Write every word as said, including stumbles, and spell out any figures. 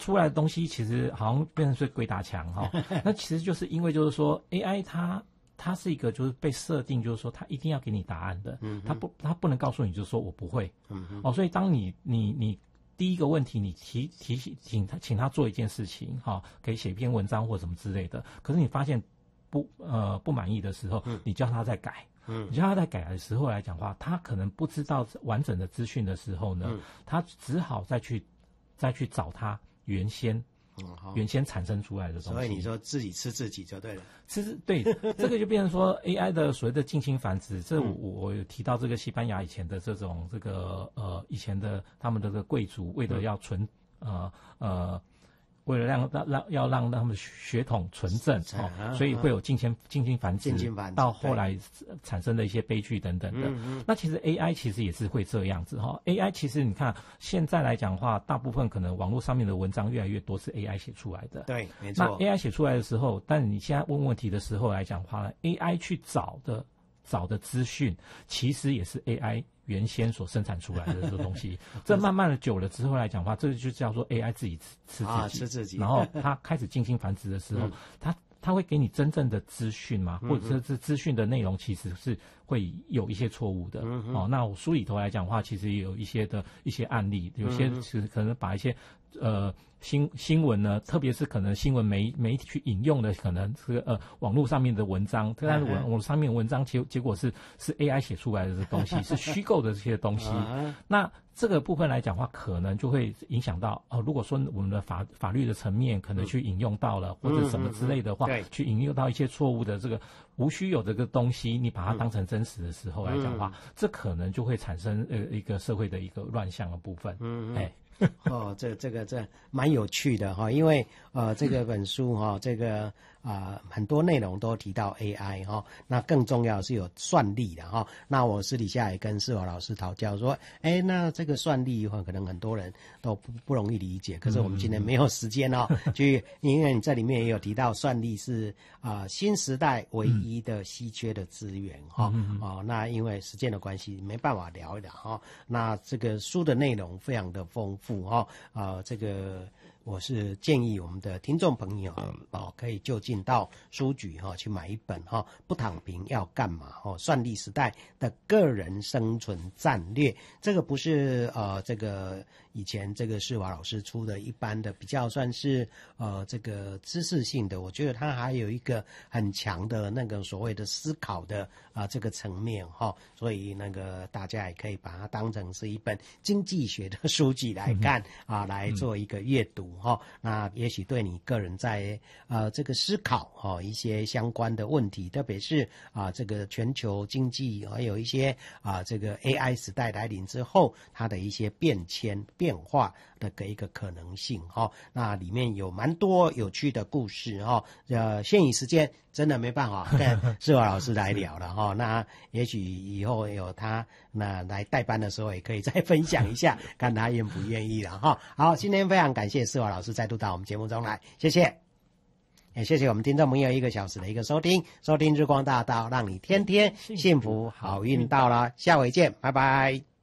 出来的东西其实好像变成是鬼打墙哈。那其实就是因为就是说 A I 它它是一个就是被设定就是说它一定要给你答案的，嗯，它不它不能告诉你就是说我不会，嗯哦，所以当你你你第一个问题你提提请他请他做一件事情哈，可以写一篇文章或什么之类的，可是你发现不呃不满意的时候，嗯，你叫他再改。嗯，你叫他在改的时候来讲话，他可能不知道完整的资讯的时候呢，嗯，他只好再去再去找他原先、嗯、原先产生出来的东西。 所以你说自己吃自己就对了。 吃对，这个就变成说 A I 的所谓的近亲繁殖。这我我有提到这个西班牙以前的这种这个呃以前的他们的这个贵族为了要存、嗯、呃呃。为了让让让要让他们的血统纯正哦，所以会有近亲近亲繁殖，到后来产生的一些悲剧等等的。嗯嗯、那其实 A I 其实也是会这样子哈、哦。A I 其实你看现在来讲的话，大部分可能网络上面的文章越来越多是 A I 写出来的。 对，没错。 那 A I 写出来的时候，但你现在问问题的时候来讲的话呢 ，A I 去找的找的资讯，其实也是 A I。原先所生产出来的这个东西，这慢慢的久了之后来讲的话，这就叫做 A I 自己吃吃自己， 啊、吃自己， 然后它开始近亲繁殖的时候，嗯、它它会给你真正的资讯吗？或者是资讯的内容其实是会有一些错误的。嗯、哦，那我书里头来讲的话，其实也有一些的一些案例，有些其实可能把一些呃新新闻呢，特别是可能新闻媒媒体去引用的，可能这个呃网络上面的文章，但是网网络上面文章结结果是是 A I 写出来的这东西，是虚构的这些东西。那这个部分来讲的话，可能就会影响到哦、呃。如果说我们的法法律的层面可能去引用到了，或者什么之类的话， 嗯、 去引用到一些错误的这个无虚有的这个东西，你把它当成真实的时候来讲的话，嗯、这可能就会产生呃一个社会的一个乱象的部分。嗯，哎。 哦，这这个这蛮有趣的哈，因为呃这个本书哈，这个啊、呃、很多内容都提到 A I 哈，那更重要是有算力的哈。那我私底下也跟世华老师讨教说，哎，那这个算力可能很多人都不不容易理解，可是我们今天没有时间哦，去因为你这里面也有提到算力是啊、呃、新时代唯一的稀缺的资源哈、嗯、哦，那因为时间的关系没办法聊一聊哈。那这个书的内容非常的丰富。哈啊，这个我是建议我们的听众朋友哦，可以就近到书局哈去买一本哈，不躺平要干嘛？哦，算力时代的个人生存战略，这个不是呃这个以前这个世华老师出的一般的比较算是呃这个知识性的，我觉得它还有一个很强的那个所谓的思考的啊、呃、这个层面哈，所以那个大家也可以把它当成是一本经济学的书籍来看、嗯、啊，来做一个阅读。哈，那也许对你个人在呃这个思考哈、哦、一些相关的问题，特别是啊这个全球经济还有一些啊这个 A I 时代来临之后，它的一些变迁变化的一个可能性哈、哦。那里面有蛮多有趣的故事哈、哦。呃，限于时间，真的没办法跟世华老师来聊了哈、哦。那也许以后有他那来代班的时候，也可以再分享一下，看他愿不愿意了哈、哦。好，今天非常感谢世华老师再度到我们节目中来，谢谢，也谢谢我们听众朋友一个小时的一个收听，收听日光大道，让你天天幸福好运到了，下回见，拜拜。